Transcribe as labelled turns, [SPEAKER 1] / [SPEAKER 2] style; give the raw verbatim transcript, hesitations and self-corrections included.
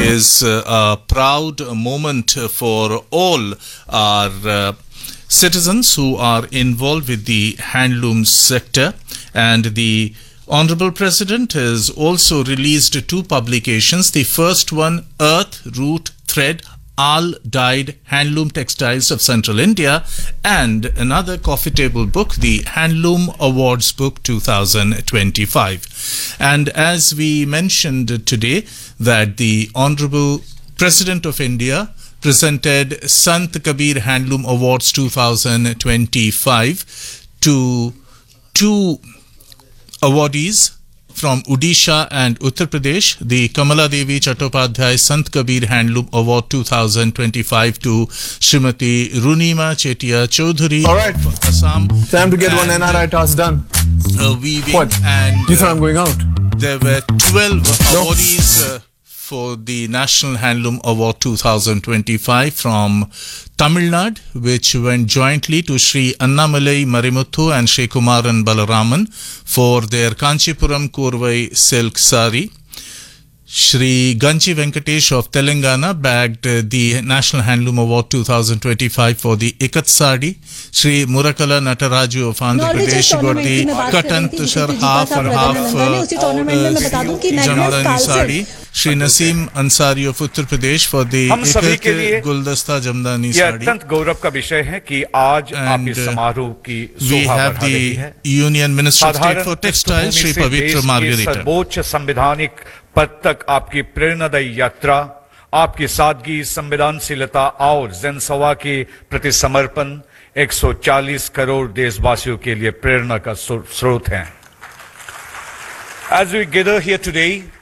[SPEAKER 1] is uh, a proud moment for all our uh, citizens who are involved with the handloom sector, and the Honorable President has also released two publications. The first one, Earth, Root, Thread, All Dyed Handloom Textiles of Central India, and another coffee table book, the Handloom Awards Book two thousand twenty-five. And as we mentioned today, that the Honorable President of India presented Sant Kabir Handloom Awards two thousand twenty-five to two awardees from Odisha and Uttar Pradesh, the Kamala Devi Chattopadhyay Sant Kabir Handloom Award two thousand twenty-five to Srimati Runima Chetia Chaudhary
[SPEAKER 2] All right.
[SPEAKER 1] of Assam.
[SPEAKER 2] Time to get
[SPEAKER 1] and,
[SPEAKER 2] one N R I task done.
[SPEAKER 1] Uh, weaving
[SPEAKER 2] What?
[SPEAKER 1] and
[SPEAKER 2] You thought I'm
[SPEAKER 1] uh,
[SPEAKER 2] going out?
[SPEAKER 1] there were twelve
[SPEAKER 2] No.
[SPEAKER 1] awardees uh, for the National Handloom Award two thousand twenty-five from Tamil Nadu, which went jointly to Sri Annamalai Marimuthu and Sri Kumaran Balaraman for their Kanchipuram Kurvai silk sari. Shri Ganchi Venkatesh of Telangana bagged uh, the National Handloom Award two thousand twenty-five for the Ikat Sari. Shri Murakala Nataraju of Andhra Pradesh got the Katan Tushar half and half uh, Jamdani Sari. Shri Naseem Ansari of Uttar Pradesh for the Ikat Guldasta Jamdani
[SPEAKER 3] ये
[SPEAKER 1] Sari.
[SPEAKER 3] अत्यंत गौरव का विषय है कि आज आप इस समारोह की
[SPEAKER 1] We
[SPEAKER 3] शोभा
[SPEAKER 1] have
[SPEAKER 3] बढ़ा रही
[SPEAKER 1] the
[SPEAKER 3] है।
[SPEAKER 1] Union Minister of State
[SPEAKER 3] साधारण
[SPEAKER 1] for Textiles, Shri
[SPEAKER 3] पृष्ठभूमि से देश
[SPEAKER 1] Pavitra
[SPEAKER 3] की
[SPEAKER 1] Margarita.
[SPEAKER 3] सर्वोच्च संवैधानिक पद तक आपकी प्रेरणादायी यात्रा, आपकी सादगी, संवेदनशीलता और जनसेवा के प्रति समर्पण एक सौ चालीस करोड़ देशवासियों के लिए प्रेरणा का स्रोत है। As we gather here today,